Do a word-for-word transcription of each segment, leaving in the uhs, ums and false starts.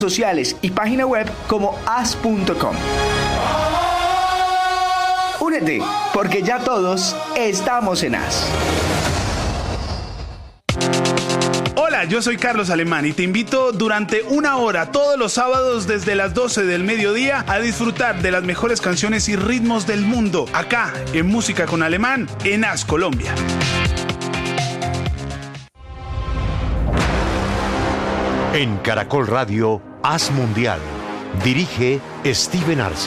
sociales y página web como as punto com. Únete, porque ya todos estamos en As. Hola, yo soy Carlos Alemán y te invito durante una hora todos los sábados desde las doce del mediodía a disfrutar de las mejores canciones y ritmos del mundo, acá en Música con Alemán, en As Colombia. En Caracol Radio, As Mundial. Dirige Steven Arce.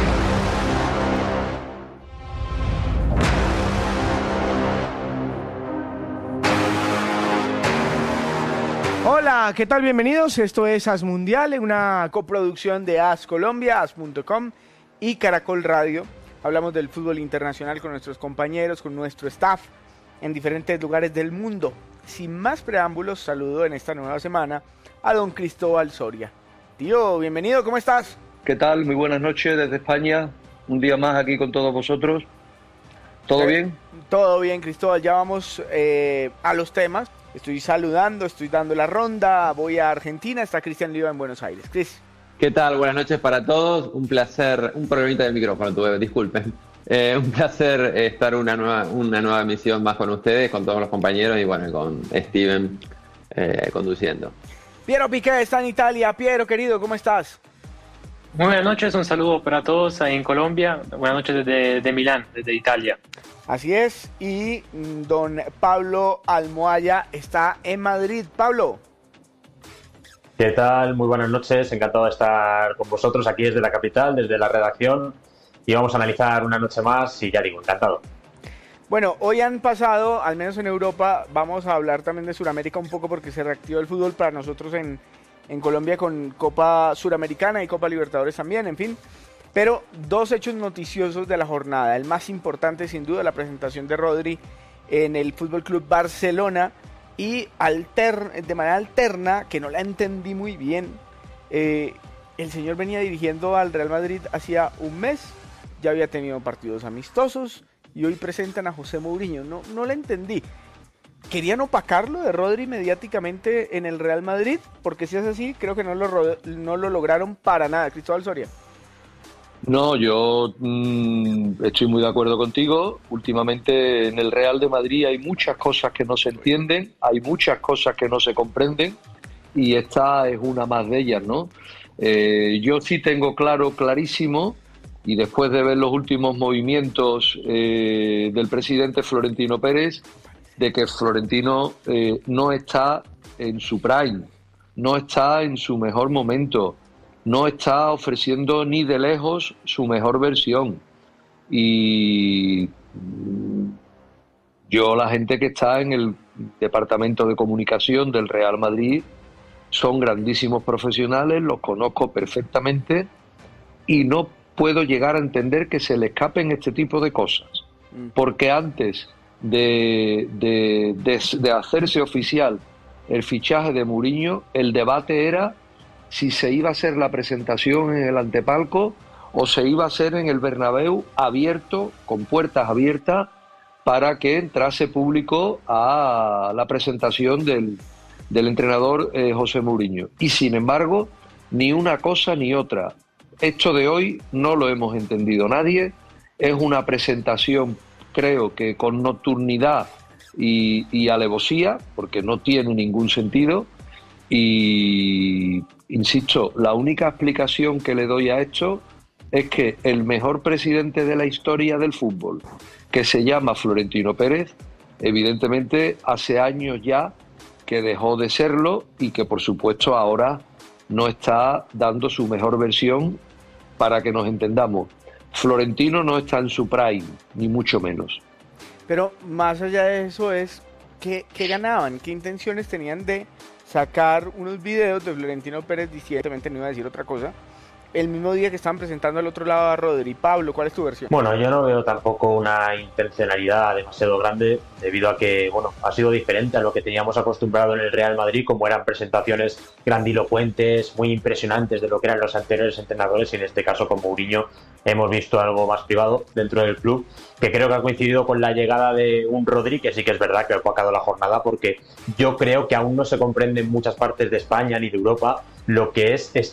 Hola, ¿qué tal? Bienvenidos. Esto es As Mundial, una coproducción de As Colombia, as punto com y Caracol Radio. Hablamos del fútbol internacional con nuestros compañeros, con nuestro staff en diferentes lugares del mundo. Sin más preámbulos, saludo en esta nueva semana a don Cristóbal Soria. Tío, bienvenido, ¿cómo estás? ¿Qué tal? Muy buenas noches desde España. Un día más aquí con todos vosotros. ¿Todo eh, bien? Todo bien, Cristóbal. Ya vamos eh, a los temas. Estoy saludando, estoy dando la ronda. Voy a Argentina, está Cristian Liva en Buenos Aires. Cris. ¿Qué tal? Buenas noches para todos. Un placer, un problemita del micrófono tuve, disculpen. Eh, un placer estar una nueva, una nueva emisión más con ustedes, con todos los compañeros y bueno, con Steven eh, conduciendo. Piero Piqué está en Italia. Piero, querido, ¿cómo estás? Muy buenas noches, un saludo para todos ahí en Colombia. Buenas noches desde de Milán, desde Italia. Así es, y don Pablo Almohaya está en Madrid. Pablo. ¿Qué tal? Muy buenas noches, encantado de estar con vosotros aquí desde la capital, desde la redacción, y vamos a analizar una noche más y ya digo, encantado. Bueno, hoy han pasado, al menos en Europa, vamos a hablar también de Sudamérica un poco porque se reactivó el fútbol para nosotros en, en Colombia con Copa Suramericana y Copa Libertadores también, en fin. Pero dos hechos noticiosos de la jornada. El más importante, sin duda, la presentación de Rodri en el Fútbol Club Barcelona y alter, de manera alterna, que no la entendí muy bien, eh, el señor venía dirigiendo al Real Madrid hacía un mes, ya había tenido partidos amistosos y hoy presentan a José Mourinho. No, no la entendí. ¿Querían opacarlo de Rodri mediáticamente en el Real Madrid? Porque si es así, creo que no lo, no lo lograron para nada. Cristóbal Soria. No, yo mmm, estoy muy de acuerdo contigo. Últimamente en el Real de Madrid hay muchas cosas que no se entienden, hay muchas cosas que no se comprenden y esta es una más de ellas, ¿no? Eh, yo sí tengo claro, clarísimo, y después de ver los últimos movimientos eh, del presidente Florentino Pérez, de que Florentino eh, no está en su prime, no está en su mejor momento, no está ofreciendo ni de lejos su mejor versión. Y yo, la gente que está en el departamento de comunicación del Real Madrid, son grandísimos profesionales, los conozco perfectamente y no puedo llegar a entender que se le escapen este tipo de cosas. Porque antes de, de, de, de hacerse oficial el fichaje de Mourinho, el debate era si se iba a hacer la presentación en el antepalco o se iba a hacer en el Bernabéu abierto, con puertas abiertas, para que entrase público a la presentación del, del entrenador eh, José Mourinho. Y sin embargo, ni una cosa ni otra. Esto de hoy no lo hemos entendido nadie. Es una presentación, creo que con nocturnidad y, y alevosía, porque no tiene ningún sentido. Y insisto, la única explicación que le doy a esto es que el mejor presidente de la historia del fútbol, que se llama Florentino Pérez, evidentemente hace años ya que dejó de serlo y que por supuesto ahora no está dando su mejor versión. Para que nos entendamos, Florentino no está en su prime, ni mucho menos. Pero más allá de eso es, ¿qué, qué ganaban? ¿Qué intenciones tenían de sacar unos videos de Florentino Pérez diciendo, no iba a decir otra cosa, el mismo día que estaban presentando al otro lado a Rodri? Pablo, ¿cuál es tu versión? Bueno, yo no veo tampoco una intencionalidad demasiado grande, debido a que, bueno, ha sido diferente a lo que teníamos acostumbrado en el Real Madrid, como eran presentaciones grandilocuentes, muy impresionantes de lo que eran los anteriores entrenadores, y en este caso con Mourinho hemos visto algo más privado dentro del club, que creo que ha coincidido con la llegada de un Rodri, que sí que es verdad que ha opacado la jornada, porque yo creo que aún no se comprende en muchas partes de España ni de Europa lo que es